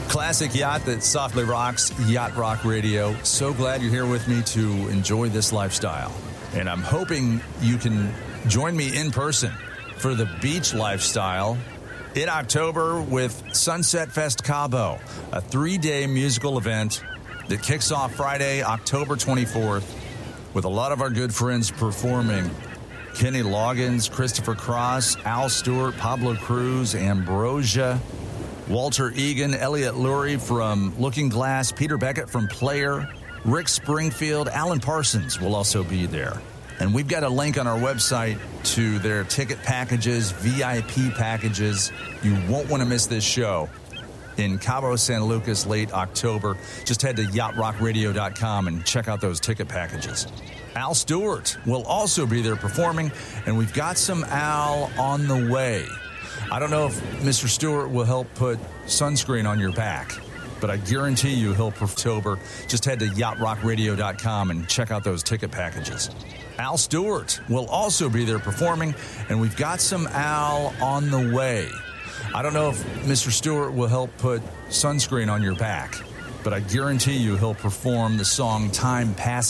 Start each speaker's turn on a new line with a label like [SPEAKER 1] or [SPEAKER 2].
[SPEAKER 1] Classic yacht that softly rocks, Yacht Rock Radio. So glad you're here with me to enjoy this lifestyle. And I'm hoping you can join me in person for the beach lifestyle in October with Sunset Fest Cabo, a 3-day musical event that kicks off Friday, October 24th, with a lot of our good friends performing. Kenny Loggins, Christopher Cross, Al Stewart, Pablo Cruz, Ambrosia, Walter Egan, Elliot Lurie from Looking Glass, Peter Beckett from Player, Rick Springfield, Alan Parsons will also be there. And we've got a link on our website to their ticket packages, VIP packages. You won't want to miss this show in Cabo San Lucas late October. Just head to yachtrockradio.com and check out those ticket packages. Al Stewart will also be there performing, and we've got some Al on the way. I don't know if Mr. Stewart will help put sunscreen on your back, but I guarantee you he'll October. Just head to yachtrockradio.com and check out those ticket packages. Al Stewart will also be there performing, and we've got some Al on the way. I don't know if Mr. Stewart will help put sunscreen on your back, but I guarantee you he'll perform the song Time Passes